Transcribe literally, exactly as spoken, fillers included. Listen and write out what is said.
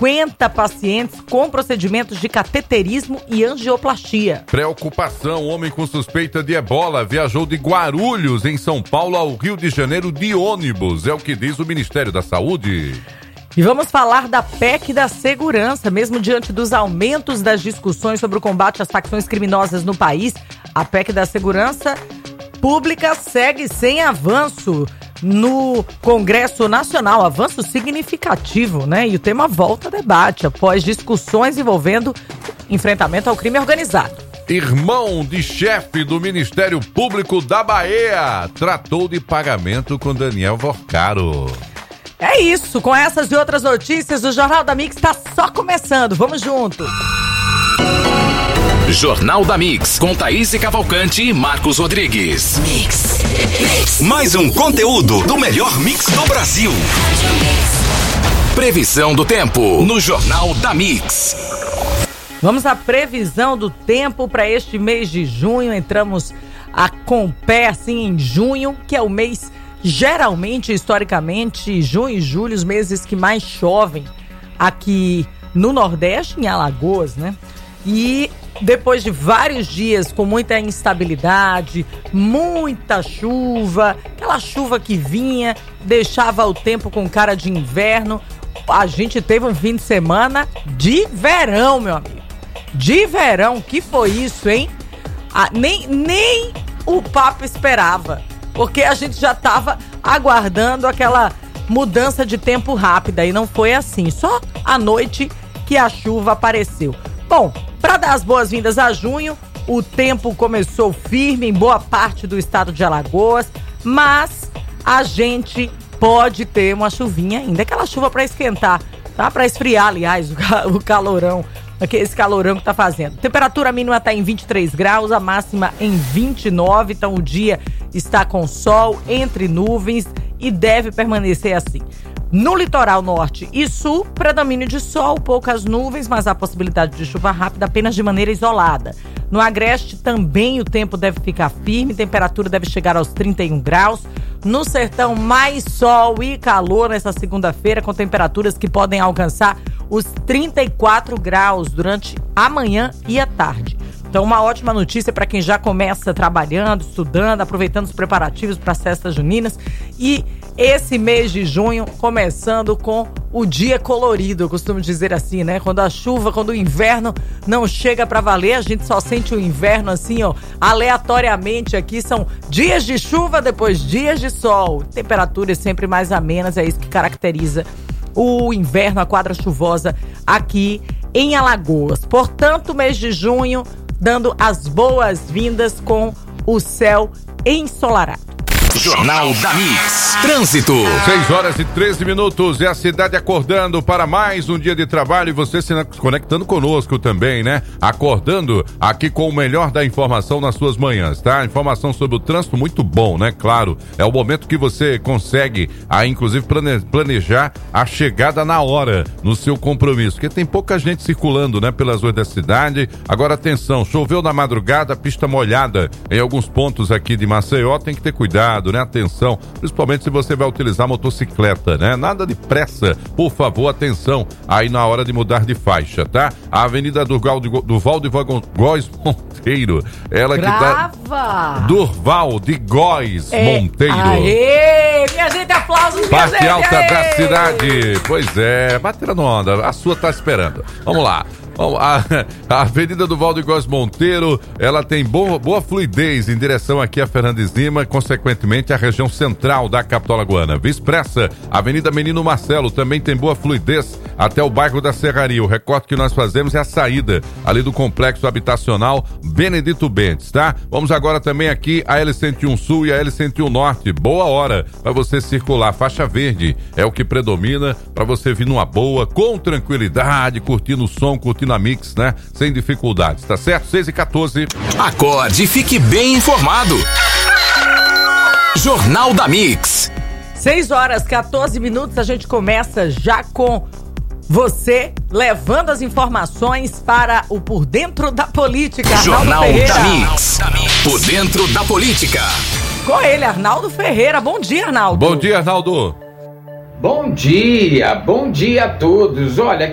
cinquenta pacientes com procedimentos de cateterismo e angioplastia. Preocupação, homem com suspeita de ebola viajou de Guarulhos, em São Paulo, ao Rio de Janeiro de ônibus, é o que diz o Ministério da Saúde. E vamos falar da P E C da segurança. Mesmo diante dos aumentos das discussões sobre o combate às facções criminosas no país, a P E C da segurança pública segue sem avanço no Congresso Nacional. Avanço significativo, né? E o tema volta a debate após discussões envolvendo enfrentamento ao crime organizado. Irmão de chefe do Ministério Público da Bahia tratou de pagamento com Daniel Vorcaro. É isso, com essas e outras notícias, o Jornal da Mix está só começando. Vamos junto. Jornal da Mix, com Thaís Cavalcante e Marcos Rodrigues. Mix. Mix. Mais um conteúdo do melhor mix do Brasil. Previsão do tempo no Jornal da Mix. Vamos à previsão do tempo para este mês de junho. Entramos a com pé assim em junho, que é o mês... Geralmente, historicamente, junho e julho, os meses que mais chovem aqui no Nordeste, em Alagoas, né? E depois de vários dias com muita instabilidade, muita chuva, aquela chuva que vinha, deixava o tempo com cara de inverno, a gente teve um fim de semana de verão, meu amigo. De verão, que foi isso, hein? Ah, nem, nem o papo esperava. Porque a gente já estava aguardando aquela mudança de tempo rápida e não foi assim. Só à noite que a chuva apareceu. Bom, para dar as boas-vindas a junho, o tempo começou firme em boa parte do estado de Alagoas, mas a gente pode ter uma chuvinha ainda, aquela chuva para esquentar, tá? Para esfriar, aliás, o calorão. Esse calorão que tá fazendo. Temperatura mínima tá em vinte e três graus, a máxima em vinte e nove, então o dia está com sol, entre nuvens e deve permanecer assim. No litoral norte e sul, predomínio de sol, poucas nuvens, mas há possibilidade de chuva rápida apenas de maneira isolada. No agreste também o tempo deve ficar firme, temperatura deve chegar aos trinta e um graus. No sertão, mais sol e calor nessa segunda-feira, com temperaturas que podem alcançar os trinta e quatro graus durante a manhã e a tarde. Então, uma ótima notícia para quem já começa trabalhando, estudando, aproveitando os preparativos para as festas juninas. E esse mês de junho começando com o dia colorido, eu costumo dizer assim, né? Quando a chuva, quando o inverno não chega para valer, a gente só sente o inverno assim, ó, aleatoriamente aqui. São dias de chuva, depois dias de sol. Temperaturas sempre mais amenas, é isso que caracteriza o inverno, a quadra chuvosa aqui em Alagoas. Portanto, mês de junho, dando as boas-vindas com o céu ensolarado. Jornal da Mix. Trânsito. seis horas e treze minutos. É a cidade acordando para mais um dia de trabalho e você se conectando conosco também, né? Acordando aqui com o melhor da informação nas suas manhãs, tá? Informação sobre o trânsito muito bom, né? Claro, é o momento que você consegue, aí, inclusive, planejar a chegada na hora no seu compromisso, porque tem pouca gente circulando, né? Pelas ruas da cidade. Agora, atenção, choveu na madrugada, pista molhada em alguns pontos aqui de Maceió, tem que ter cuidado, né? Atenção, principalmente se você vai utilizar motocicleta, né? Nada de pressa, por favor, atenção aí na hora de mudar de faixa, tá? A Avenida Durval de, Durval de Góes Monteiro, ela Grava. que tá... Durval de Góes é. Monteiro. Aê! Minha gente, aplausos, minha Parte gente, alta aê! da cidade. Pois é, vai tirando onda, a sua tá esperando. Vamos lá. Bom, a, a Avenida do Valdo Góes Monteiro, ela tem boa, boa fluidez em direção aqui a Fernandes Lima, consequentemente a região central da capital alagoana. Via Expressa, Avenida Menino Marcelo, também tem boa fluidez até o bairro da Serraria. O recorte que nós fazemos é a saída ali do complexo habitacional Benedito Bentes, tá? Vamos agora também aqui a L cento e um Sul e a L cento e um Norte. Boa hora para você circular. Faixa verde é o que predomina para você vir numa boa, com tranquilidade, curtindo o som, curtindo na Mix, né? Sem dificuldades, tá certo? seis e quatorze. Acorde e fique bem informado. Jornal da Mix. seis horas, quatorze minutos, a gente começa já com você levando as informações para o Por Dentro da Política. Jornal da Mix. Por Dentro da Política. Com ele, Arnaldo Ferreira. Bom dia, Arnaldo. Bom dia, Arnaldo. Bom dia, bom dia a todos. Olha,